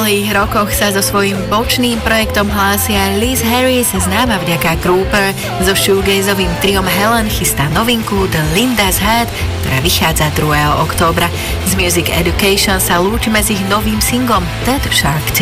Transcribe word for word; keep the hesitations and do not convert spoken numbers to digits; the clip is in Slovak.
dlhých rokoch sa so svojím bočným projektom hlásia Liz Harris, známa vďaka Grouper. So shoegazovým triom Helen chystá novinku The Linda's Head, ktorá vychádza druhého októbra. Z Music Education sa lúčime s ich novým singlom Dead Shark dva.